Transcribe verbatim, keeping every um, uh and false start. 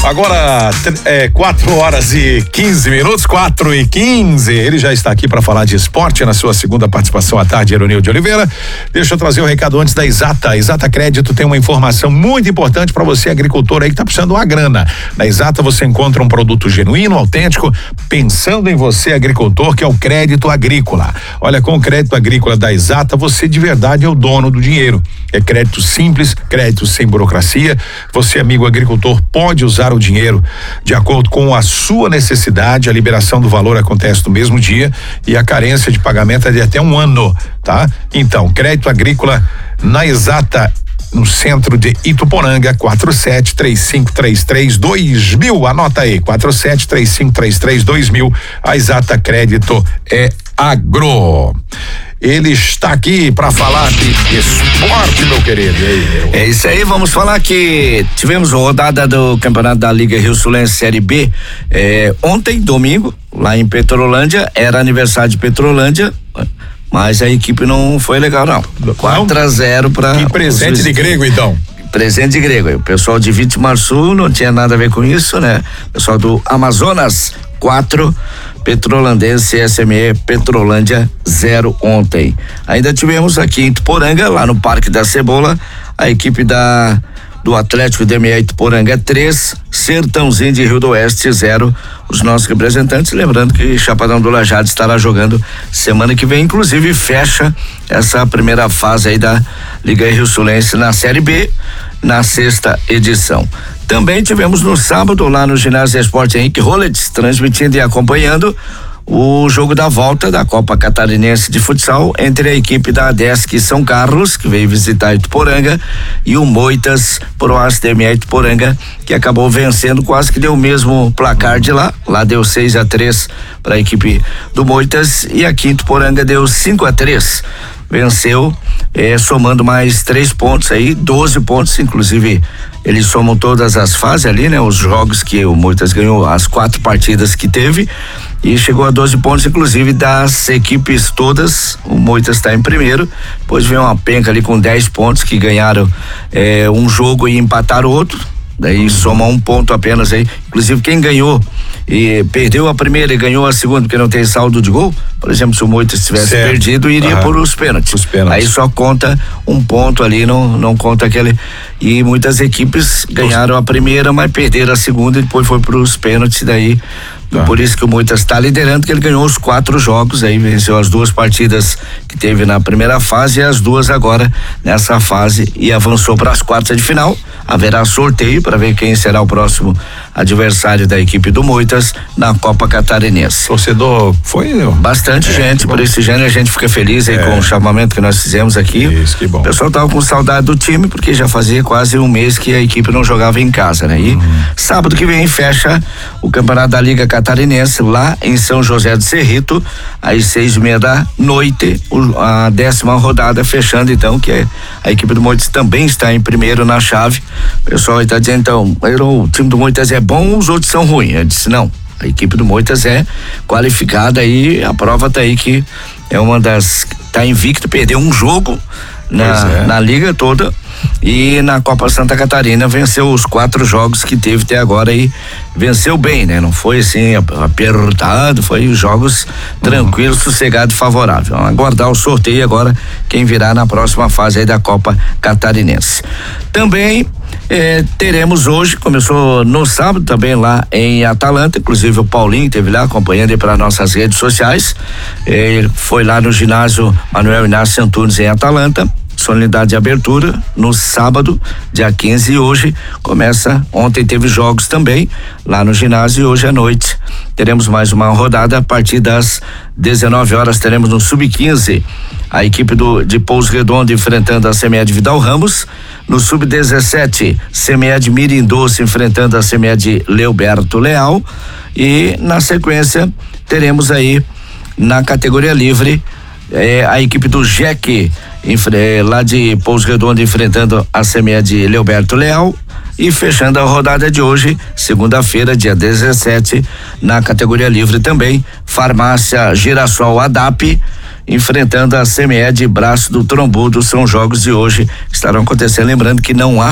Agora é quatro horas e quinze minutos, quatro e quinze. Ele já está aqui para falar de esporte na sua segunda participação à tarde, Eronil de Oliveira. Deixa eu trazer o recado antes da Exata. A Exata Crédito tem uma informação muito importante para você, agricultor aí que está precisando de uma grana. Na Exata você encontra um produto genuíno, autêntico, pensando em você, agricultor, que é o crédito agrícola. Olha, com o crédito agrícola da Exata, você de verdade é o dono do dinheiro. É crédito simples, crédito sem burocracia. Você, amigo agricultor, pode usar o dinheiro de acordo com a sua necessidade. A liberação do valor acontece no mesmo dia e a carência de pagamento é de até um ano, tá? Então, crédito agrícola na Exata, no centro de Ituporanga, quatro sete três cinco três três dois mil. Anota aí, quatro sete três cinco três três dois mil. A Exata Crédito é agro. Ele está aqui para falar de esporte, meu querido. Aí, meu. É isso aí, vamos falar que tivemos a rodada do Campeonato da Liga Rio Sulense Série B é, ontem, domingo, lá em Petrolândia. Era aniversário de Petrolândia, mas a equipe não foi legal, não. quatro a zero para. Que presente de grego, então. Presente de grego. O pessoal de Vitimarçu não tinha nada a ver com isso, né? O pessoal do Amazonas, quatro. Petrolandense S M E Petrolândia zero ontem. Ainda tivemos aqui em Ituporanga, lá no Parque da Cebola, a equipe da do Atlético D M E Ituporanga três, Sertãozinho de Rio do Oeste zero. Os nossos representantes, lembrando que Chapadão do Lajeado estará jogando semana que vem, inclusive fecha essa primeira fase aí da Liga Rio Sulense na Série B, na sexta edição. Também tivemos no sábado lá no Ginásio Esporte Henrique Rollets, transmitindo e acompanhando o jogo da volta da Copa Catarinense de Futsal entre a equipe da Adesc São Carlos, que veio visitar Ituporanga, e o Moitas Proas D M E Ituporanga, que acabou vencendo, quase que deu o mesmo placar de lá. Lá deu seis a três para a equipe do Moitas e aqui em Ituporanga deu cinco a três. Venceu, eh, somando mais três pontos aí, doze pontos, inclusive eles somam todas as fases ali, né? Os jogos que o Moitas ganhou, as quatro partidas que teve, e chegou a doze pontos, inclusive das equipes todas. O Moitas está em primeiro, depois vem uma penca ali com dez pontos que ganharam eh, um jogo e empataram outro. Daí soma um ponto apenas aí. Inclusive quem ganhou e perdeu a primeira e ganhou a segunda porque não tem saldo de gol, por exemplo, se o Moitas tivesse certo. perdido, iria por os pênaltis. Os pênaltis. Aí só conta um ponto ali, não, não conta aquele. E muitas equipes ganharam a primeira, mas perderam a segunda e depois foi para os pênaltis. Daí Tá. Por isso que o Moitas está liderando, que ele ganhou os quatro jogos, aí venceu as duas partidas que teve na primeira fase e as duas agora nessa fase e avançou para as quartas de final. Haverá sorteio para ver quem será o próximo adversário da equipe do Moitas na Copa Catarinense. Torcedor foi bastante é, gente, por esse gênero a gente fica feliz aí é. com o chamamento que nós fizemos aqui. Isso, que bom. O pessoal tava com saudade do time porque já fazia quase um mês que a equipe não jogava em casa, né? E uhum. sábado que vem fecha o Campeonato da Liga Catarinense lá em São José do Cerrito, às seis e meia da noite, a décima rodada fechando, então, que é, a equipe do Moitas também está em primeiro na chave. O pessoal está dizendo, então, o time do Moitas é bom, os outros são ruins. Eu disse, não, a equipe do Moitas é qualificada aí, a prova tá aí que é uma das, tá invicto, perdeu um jogo na, é. na liga toda. E na Copa Santa Catarina venceu os quatro jogos que teve até agora e venceu bem, né? Não foi assim apertado, foi jogos tranquilos, uhum. sossegado e favorável. Vamos aguardar o sorteio agora, quem virá na próxima fase aí da Copa Catarinense. Também eh, teremos hoje, começou no sábado também lá em Atalanta, inclusive o Paulinho esteve lá acompanhando aí para nossas redes sociais. Ele foi lá no ginásio Manuel Inácio Antunes em Atalanta. Solenidade de abertura no sábado, dia quinze, e hoje começa, ontem teve jogos também lá no ginásio e hoje à noite teremos mais uma rodada a partir das dezenove horas, teremos no sub quinze a equipe do, de Pouso Redondo enfrentando a C M E de Vidal Ramos, no sub dezessete C M E de Mirim Doce enfrentando a C M E de Leoberto Leal e na sequência teremos aí na categoria livre eh, a equipe do J E C lá de Pouso Redondo enfrentando a C M E de Leoberto Leal e fechando a rodada de hoje, segunda-feira, dia dezessete, na categoria livre também, Farmácia Girassol Adap enfrentando a C M E de Braço do Trombudo. São jogos de hoje que estarão acontecendo, lembrando que não há